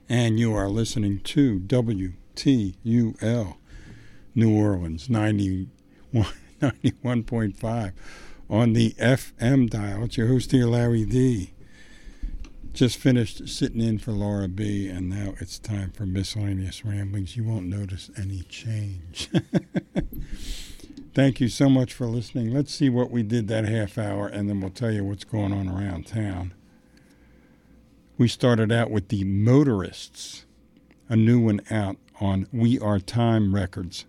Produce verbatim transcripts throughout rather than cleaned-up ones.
And you are listening to W T U L New Orleans ninety-one, ninety-one point five on the F M dial. It's your host here, Larry D. Just finished sitting in for Laura B., and now it's time for Miscellaneous Ramblings. You won't notice any change. Thank you so much for listening. Let's see what we did that half hour, and then we'll tell you what's going on around town. We started out with The Motorists, a new one out on We Are Time Records.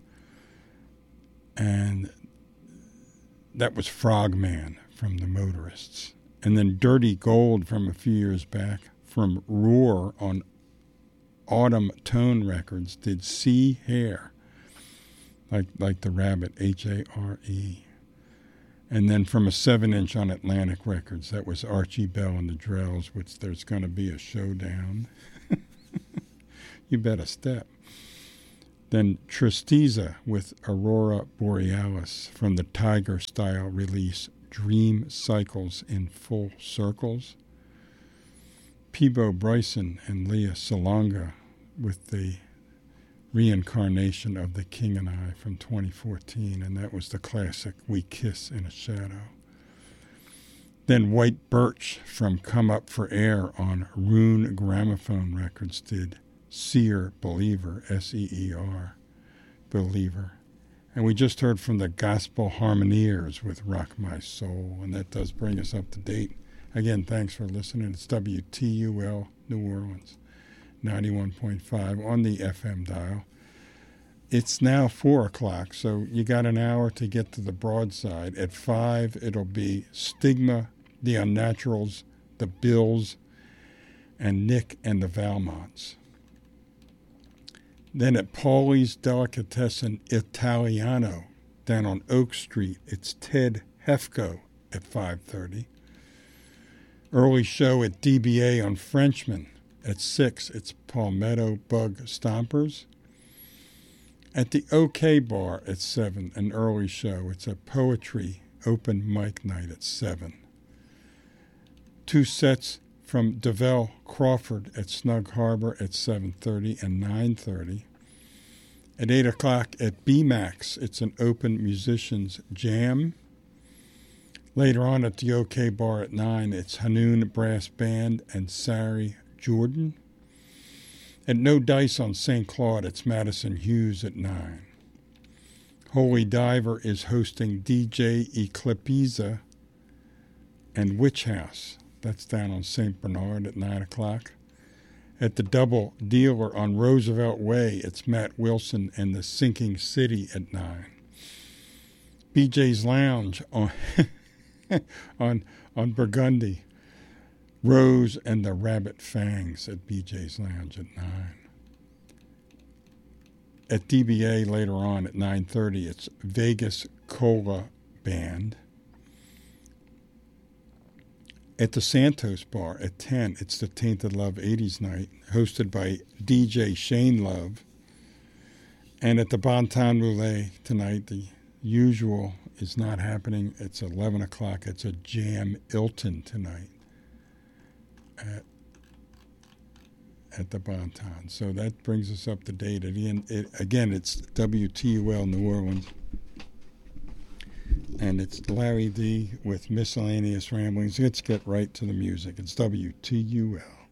And that was Frogman from The Motorists. And then Dirty Gold from a few years back from Roar on Autumn Tone Records did Sea Hare, like like the rabbit, H A R E. And then from a seven-inch on Atlantic Records, that was Archie Bell and the Drells, which there's going to be a showdown. You better step. Then Tristeza with Aurora Borealis from the Tiger-style release Dream Cycles in Full Circles. Peebo Bryson and Leah Salonga with the reincarnation of The King and I from twenty fourteen, and that was the classic We Kiss in a Shadow. Then White Birch from Come Up for Air on Rune Gramophone Records did Seer Believer, S E E R, Believer. And we just heard from the Gospel Harmoniers with Rock My Soul, and that does bring us up to date. Again, thanks for listening. It's W T U L New Orleans, ninety-one point five on the F M dial. It's now four o'clock, so you got an hour to get to the broadside. At five, it'll be Stigma, the Unnaturals, the Bills, and Nick and the Valmonts. Then at Paulie's Delicatessen Italiano down on Oak Street, it's Ted Hefko at five thirty. Early show at D B A on Frenchman. At six, it's Palmetto Bug Stompers. At the OK Bar at seven, an early show. It's a poetry open mic night at seven. Two sets from DeVell Crawford at Snug Harbor at seven thirty and nine thirty. At eight o'clock at B MAX, it's an open musicians jam. Later on at the OK Bar at nine, it's Hanoun Brass Band and Sari Jordan. At No Dice on Saint Claude, it's Madison Hughes at nine. Holy Diver is hosting D J Eclipiza and Witch House. That's down on Saint Bernard at nine o'clock. At the Double Dealer on Roosevelt Way, it's Matt Wilson and the Sinking City at nine. B J's Lounge on on on Burgundy. Rose and the Rabbit Fangs at B J's Lounge at nine. At D B A later on at nine thirty, it's Vegas Cola Band. At the Santos Bar at ten, it's the Tainted Love eighties Night, hosted by D J Shane Love. And at the Bon Ton Roulette tonight, the usual is not happening. It's eleven o'clock. It's a Jam Ilton tonight at at the Bon Ton. So that brings us up to date. Again, it, again it's W T U L New Orleans. And it's Larry D with Miscellaneous Ramblings. Let's get right to the music. It's W T U L.